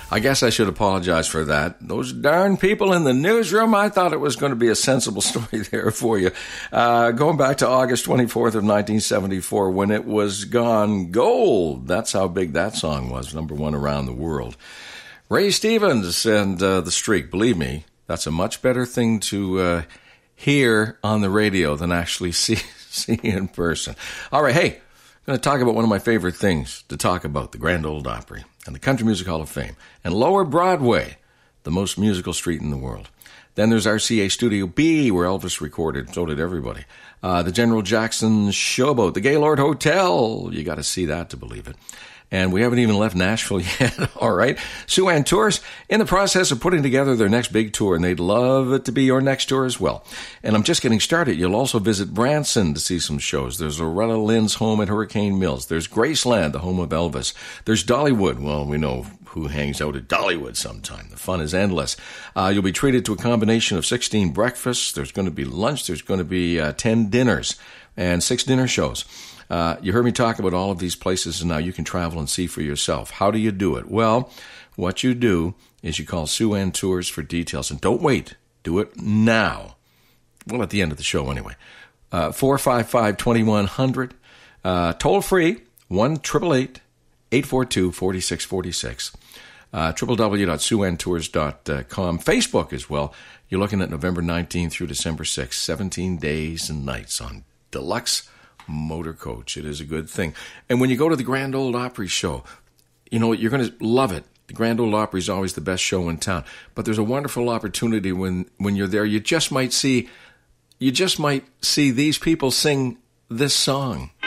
I guess I should apologize for that. Those darn people in the newsroom, I thought it was going to be a sensible story there for you. Going back to August 24th of 1974, when it was gone gold. That's how big that song was, number one around the world. Ray Stevens and The Streak. Believe me, that's a much better thing to hear on the radio than actually see in person. All right, hey, I'm going to talk about one of my favorite things to talk about, the Grand Ole Opry and the Country Music Hall of Fame, and Lower Broadway, the most musical street in the world. Then there's RCA Studio B, where Elvis recorded. So did everybody. The General Jackson Showboat, the Gaylord Hotel. You got to see that to believe it. And we haven't even left Nashville yet. All right. Sue-Ann Tours in the process of putting together their next big tour, and they'd love it to be your next tour as well. And I'm just getting started. You'll also visit Branson to see some shows. There's Loretta Lynn's home at Hurricane Mills. There's Graceland, the home of Elvis. There's Dollywood. Well, we know who hangs out at Dollywood sometime. The fun is endless. You'll be treated to a combination of 16 breakfasts. There's going to be lunch. There's going to be 10 dinners and 6 dinner shows. You heard me talk about all of these places, and now you can travel and see for yourself. How do you do it? Well, what you do is you call Sue-Ann Tours for details. And don't wait. Do it now. Well, at the end of the show anyway. 455-2100. Toll free, 1-888-842-4646. www.sueanntours.com. Facebook as well. You're looking at November 19th through December 6th. 17 days and nights on Deluxe Motor Coach. It is a good thing. And when you go to the Grand Ole Opry show, you know, you're going to love it. The Grand Ole Opry is always the best show in town. But there's a wonderful opportunity when you're there. You just might see these people sing this song.